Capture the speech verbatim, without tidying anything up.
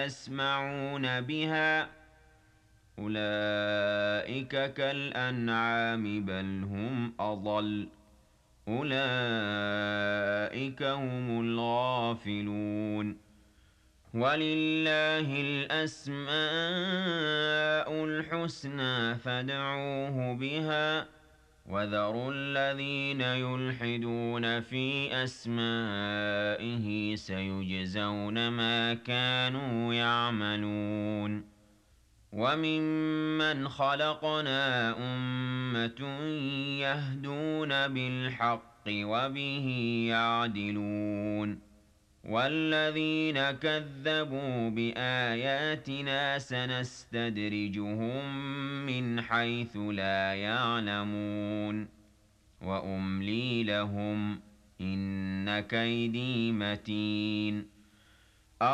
يسمعون بها أولئك كالأنعام بل هم أضل أولئك هم الغافلون ولله الأسماء الحسنى فادعوه بها وذروا الذين يلحدون في أسمائه سيجزون ما كانوا يعملون وممن خلقنا أمة يهدون بالحق وبه يعدلون والذين كذبوا بآياتنا سنستدرجهم من حيث لا يعلمون وأملي لهم إن كيدي متين